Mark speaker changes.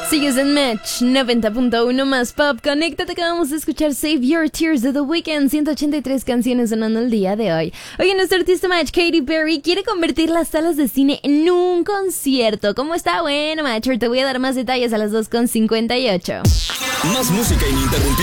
Speaker 1: Sigues en Match 90.1 más pop. Conéctate que vamos a escuchar Save Your Tears de The Weeknd. 183 canciones sonando el día de hoy. Oye, nuestro artista Match, Katy Perry, quiere convertir las salas de cine en un concierto. ¿Cómo está? Bueno, Match, te voy a dar más detalles a las 2:58.
Speaker 2: Más música ininterrumpida.